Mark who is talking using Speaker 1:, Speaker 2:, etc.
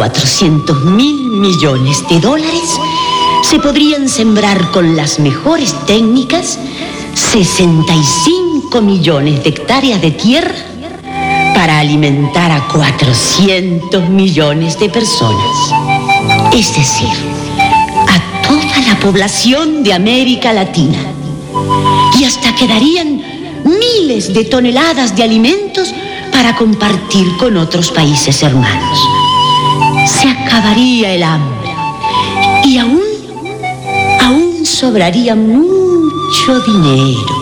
Speaker 1: 400.000 millones de dólares se podrían sembrar con las mejores técnicas 65 millones de hectáreas de tierra para alimentar a 400 millones de personas. Es decir, a toda la población de América Latina. Y hasta quedarían miles de toneladas de alimentos para compartir con otros países hermanos. Se acabaría el hambre y aún sobraría mucho dinero.